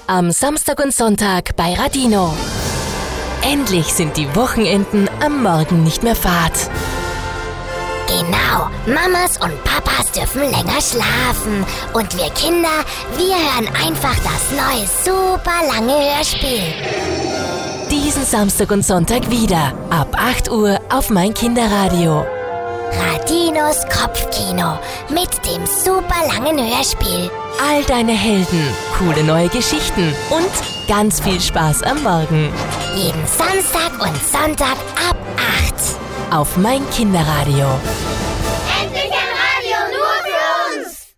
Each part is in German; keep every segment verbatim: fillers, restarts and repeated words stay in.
Am Samstag und Sonntag bei Radino. Endlich sind die Wochenenden am Morgen nicht mehr fad. Genau, Mamas und Papas dürfen länger schlafen. Und wir Kinder, wir hören einfach das neue super lange Hörspiel. Diesen Samstag und Sonntag wieder, ab acht Uhr auf mein Kinderradio. Radinos Kopfkino mit dem super langen Hörspiel. All deine Helden, coole neue Geschichten und ganz viel Spaß am Morgen. Jeden Samstag und Sonntag ab acht. Auf mein Kinderradio. Endlich ein Radio nur für uns!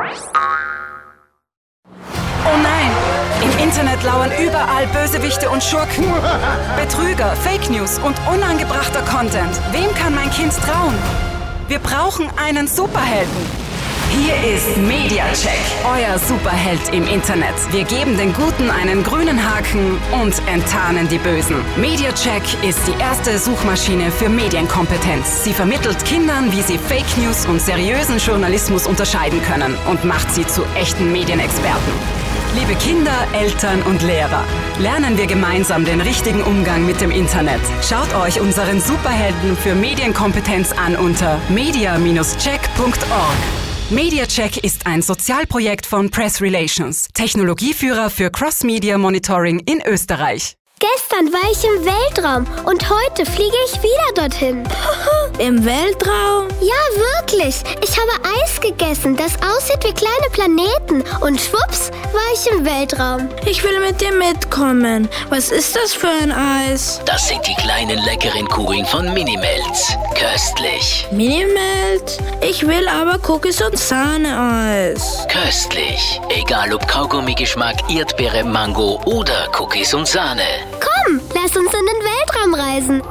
Oh nein! Im Internet lauern überall Bösewichte und Schurken. Betrüger, Fake News und unangebrachter Content. Wem kann mein Kind trauen? Wir brauchen einen Superhelden. Hier ist MediaCheck, euer Superheld im Internet. Wir geben den Guten einen grünen Haken und enttarnen die Bösen. MediaCheck ist die erste Suchmaschine für Medienkompetenz. Sie vermittelt Kindern, wie sie Fake News und seriösen Journalismus unterscheiden können und macht sie zu echten Medienexperten. Liebe Kinder, Eltern und Lehrer, lernen wir gemeinsam den richtigen Umgang mit dem Internet. Schaut euch unseren Superhelden für Medienkompetenz an unter media Bindestrich check punkt org. MediaCheck ist ein Sozialprojekt von Press Relations, Technologieführer für Cross-Media Monitoring in Österreich. Gestern war ich im Weltraum und heute fliege ich wieder dorthin. Im Weltraum? Ja, wirklich. Ich habe Eis gegessen, das aussieht wie kleine Planeten. Und schwupps, war ich im Weltraum. Ich will mit dir mitkommen. Was ist das für ein Eis? Das sind die kleinen leckeren Kugeln von Minimelts. Köstlich. Minimelt? Ich will aber Cookies und Sahne-Eis. Köstlich. Egal ob Kaugummi-Geschmack, Erdbeere, Mango oder Cookies und Sahne. Komm, lass uns in den Weltraum reisen.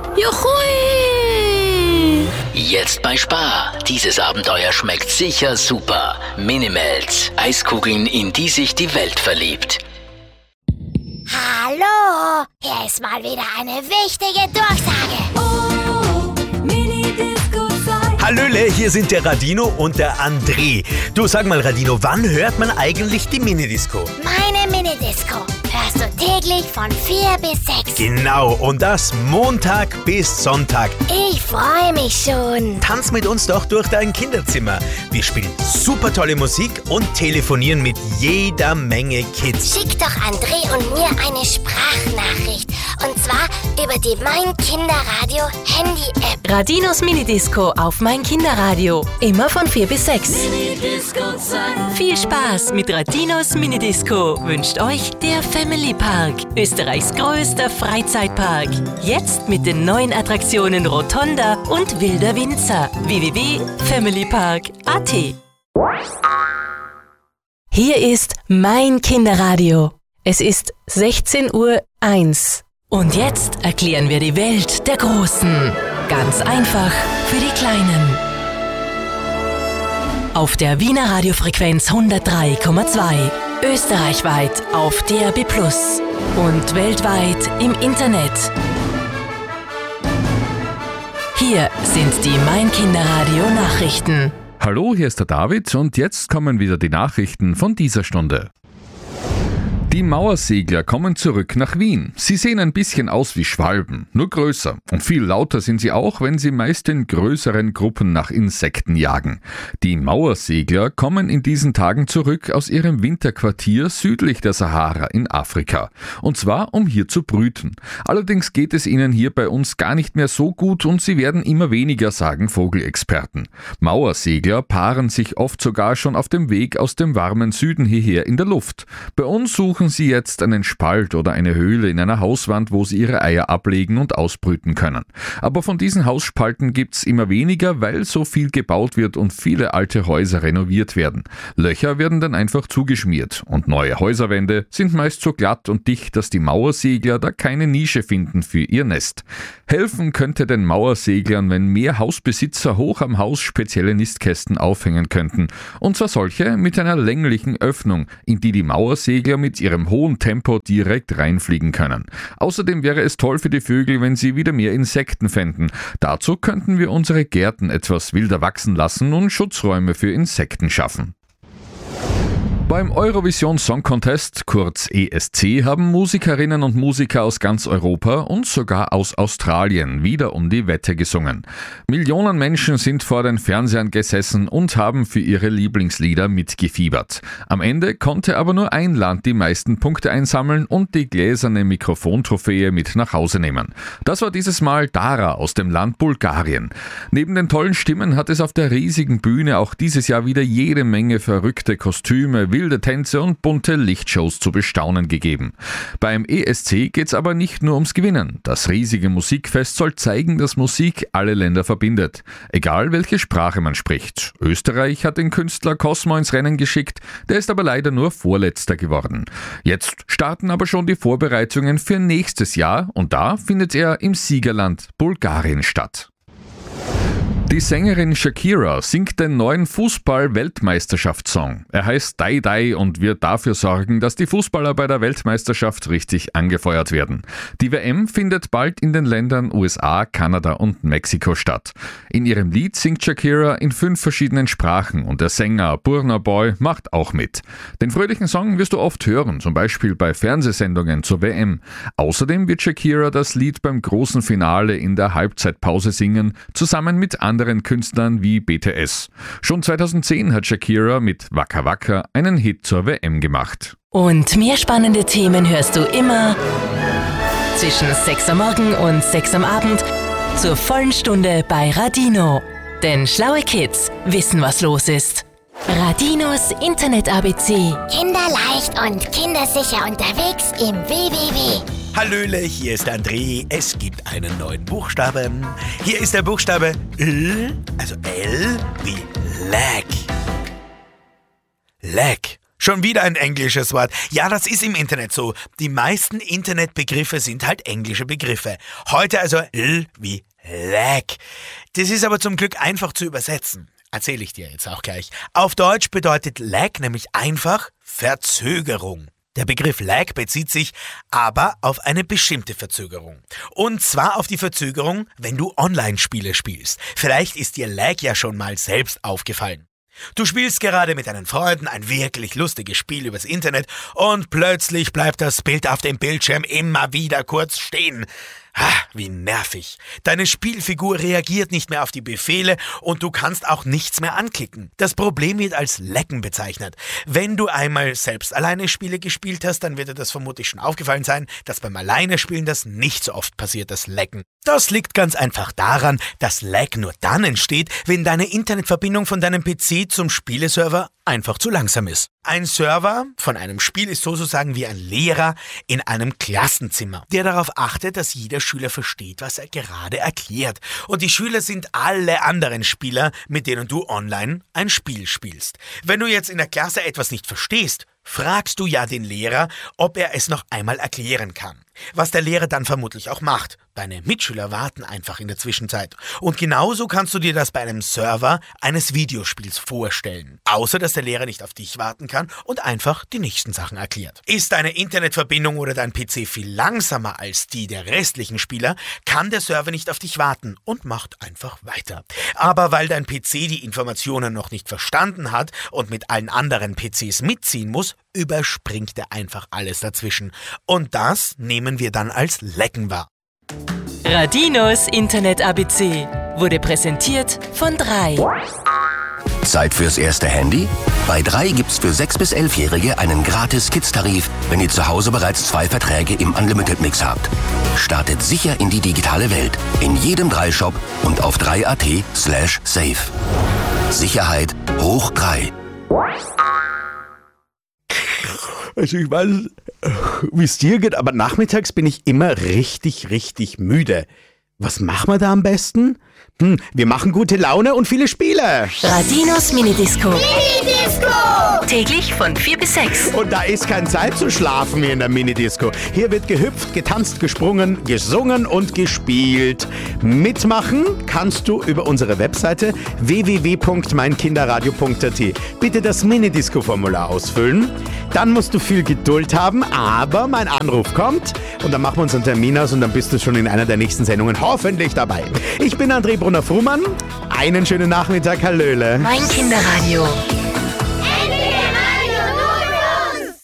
Juhui! Jetzt bei Spar. Dieses Abenteuer schmeckt sicher super. Minimelts. Eiskugeln, in die sich die Welt verliebt. Hallo, hier ist mal wieder eine wichtige Durchsage. Oh, Mini-Disco-Zeit. Hallöle, hier sind der Radino und der André. Du, sag mal Radino, wann hört man eigentlich die Minidisco? Meine Minidisco hörst du täglich von vier bis sechs. Genau, und das Montag bis Sonntag. Ich freue mich schon. Tanz mit uns doch durch dein Kinderzimmer. Wir spielen super tolle Musik und telefonieren mit jeder Menge Kids. Schick doch André und mir eine Sprachnachricht. Und zwar über die Mein Kinderradio Handy-App. Radinos Minidisco auf mein Kinderradio. Immer von vier bis sechs. Mini-Disco-Zeit. Viel Spaß mit Radinos Minidisco wünscht euch der Family Park, Österreichs größter Freizeitpark. Jetzt mit den neuen Attraktionen Rotonda und Wilder Winzer. w w w punkt family park punkt a t. Hier ist mein Kinderradio. Es ist sechzehn Uhr eins. Und jetzt erklären wir die Welt der Großen. Ganz einfach für die Kleinen. Auf der Wiener Radiofrequenz hundertdrei Komma zwei. Österreichweit auf D A B plus und weltweit im Internet. Hier sind die Mein Kinderradio Nachrichten. Hallo, hier ist der David und jetzt kommen wieder die Nachrichten von dieser Stunde. Die Mauersegler kommen zurück nach Wien. Sie sehen ein bisschen aus wie Schwalben, nur größer. Und viel lauter sind sie auch, wenn sie meist in größeren Gruppen nach Insekten jagen. Die Mauersegler kommen in diesen Tagen zurück aus ihrem Winterquartier südlich der Sahara in Afrika. Und zwar, um hier zu brüten. Allerdings geht es ihnen hier bei uns gar nicht mehr so gut und sie werden immer weniger, sagen Vogelexperten. Mauersegler paaren sich oft sogar schon auf dem Weg aus dem warmen Süden hierher in der Luft. Bei uns suchen Sie jetzt einen Spalt oder eine Höhle in einer Hauswand, wo Sie Ihre Eier ablegen und ausbrüten können. Aber von diesen Hausspalten gibt's immer weniger, weil so viel gebaut wird und viele alte Häuser renoviert werden. Löcher werden dann einfach zugeschmiert und neue Häuserwände sind meist so glatt und dicht, dass die Mauersegler da keine Nische finden für ihr Nest. Helfen könnte den Mauerseglern, wenn mehr Hausbesitzer hoch am Haus spezielle Nistkästen aufhängen könnten. Und zwar solche mit einer länglichen Öffnung, in die die Mauersegler mit ihrem hohen Tempo direkt reinfliegen können. Außerdem wäre es toll für die Vögel, wenn sie wieder mehr Insekten fänden. Dazu könnten wir unsere Gärten etwas wilder wachsen lassen und Schutzräume für Insekten schaffen. Beim Eurovision Song Contest, kurz E S C, haben Musikerinnen und Musiker aus ganz Europa und sogar aus Australien wieder um die Wette gesungen. Millionen Menschen sind vor den Fernsehern gesessen und haben für ihre Lieblingslieder mitgefiebert. Am Ende konnte aber nur ein Land die meisten Punkte einsammeln und die gläserne Mikrofontrophäe mit nach Hause nehmen. Das war dieses Mal Dara aus dem Land Bulgarien. Neben den tollen Stimmen hat es auf der riesigen Bühne auch dieses Jahr wieder jede Menge verrückte Kostüme, wilde Tänze und bunte Lichtshows zu bestaunen gegeben. Beim E S C geht's aber nicht nur ums Gewinnen. Das riesige Musikfest soll zeigen, dass Musik alle Länder verbindet. Egal welche Sprache man spricht. Österreich hat den Künstler Cosmo ins Rennen geschickt, der ist aber leider nur Vorletzter geworden. Jetzt starten aber schon die Vorbereitungen für nächstes Jahr und da findet er im Siegerland Bulgarien statt. Die Sängerin Shakira singt den neuen Fußball-Weltmeisterschaftssong. Er heißt Die Die und wird dafür sorgen, dass die Fußballer bei der Weltmeisterschaft richtig angefeuert werden. Die W M findet bald in den Ländern U S A, Kanada und Mexiko statt. In ihrem Lied singt Shakira in fünf verschiedenen Sprachen und der Sänger Burna Boy macht auch mit. Den fröhlichen Song wirst du oft hören, zum Beispiel bei Fernsehsendungen zur W M. Außerdem wird Shakira das Lied beim großen Finale in der Halbzeitpause singen, zusammen mit anderen Künstlern wie B T S. Schon zweitausendzehn hat Shakira mit Waka Waka einen Hit zur W M gemacht. Und mehr spannende Themen hörst du immer zwischen sechs am Morgen und sechs am Abend zur vollen Stunde bei Radino. Denn schlaue Kids wissen, was los ist. Radinos Internet-A B C. Kinderleicht und kindersicher unterwegs im W W W. Hallöle, hier ist André. Es gibt einen neuen Buchstaben. Hier ist der Buchstabe L, also L wie Lag. Lag. Schon wieder ein englisches Wort. Ja, das ist im Internet so. Die meisten Internetbegriffe sind halt englische Begriffe. Heute also L wie Lag. Das ist aber zum Glück einfach zu übersetzen. Erzähle ich dir jetzt auch gleich. Auf Deutsch bedeutet Lag nämlich einfach Verzögerung. Der Begriff Lag bezieht sich aber auf eine bestimmte Verzögerung. Und zwar auf die Verzögerung, wenn du Online-Spiele spielst. Vielleicht ist dir Lag ja schon mal selbst aufgefallen. Du spielst gerade mit deinen Freunden ein wirklich lustiges Spiel übers Internet und plötzlich bleibt das Bild auf dem Bildschirm immer wieder kurz stehen. Ah, wie nervig. Deine Spielfigur reagiert nicht mehr auf die Befehle und du kannst auch nichts mehr anklicken. Das Problem wird als Lecken bezeichnet. Wenn du einmal selbst alleine Spiele gespielt hast, dann wird dir das vermutlich schon aufgefallen sein, dass beim Alleine-Spielen das nicht so oft passiert, das Lecken. Das liegt ganz einfach daran, dass Lag nur dann entsteht, wenn deine Internetverbindung von deinem P C zum Spieleserver einfach zu langsam ist. Ein Server von einem Spiel ist sozusagen wie ein Lehrer in einem Klassenzimmer, der darauf achtet, dass jeder Schüler versteht, was er gerade erklärt. Und die Schüler sind alle anderen Spieler, mit denen du online ein Spiel spielst. Wenn du jetzt in der Klasse etwas nicht verstehst, fragst du ja den Lehrer, ob er es noch einmal erklären kann. Was der Lehrer dann vermutlich auch macht. Deine Mitschüler warten einfach in der Zwischenzeit. Und genauso kannst du dir das bei einem Server eines Videospiels vorstellen. Außer, dass der Lehrer nicht auf dich warten kann und einfach die nächsten Sachen erklärt. Ist deine Internetverbindung oder dein P C viel langsamer als die der restlichen Spieler, kann der Server nicht auf dich warten und macht einfach weiter. Aber weil dein P C die Informationen noch nicht verstanden hat und mit allen anderen P Cs mitziehen muss, überspringt er einfach alles dazwischen. Und das nehmen wir dann als Lecken wahr. Radinos Internet-A B C wurde präsentiert von drei. Zeit fürs erste Handy? Bei drei gibt's für sechs- bis elfjährige einen gratis Kids-Tarif, wenn ihr zu Hause bereits zwei Verträge im Unlimited-Mix habt. Startet sicher in die digitale Welt. In jedem drei Shop und auf drei punkt at slash safe. Sicherheit hoch drei. Also ich weiß, wie es dir geht, aber nachmittags bin ich immer richtig, richtig müde. Was machen wir da am besten? Hm, wir machen gute Laune und viele Spiele. Radinos Minidisco. Minidisco! Täglich von vier bis sechs. Und da ist keine Zeit zu schlafen hier in der Minidisco. Hier wird gehüpft, getanzt, gesprungen, gesungen und gespielt. Mitmachen kannst du über unsere Webseite w w w punkt mein kinderradio punkt a t. Bitte das Minidisco-Formular ausfüllen. Dann musst du viel Geduld haben, aber mein Anruf kommt und dann machen wir uns einen Termin aus und dann bist du schon in einer der nächsten Sendungen hoffentlich dabei. Ich bin André Brunner-Frumann. Einen schönen Nachmittag, hallöle. Mein Kinderradio.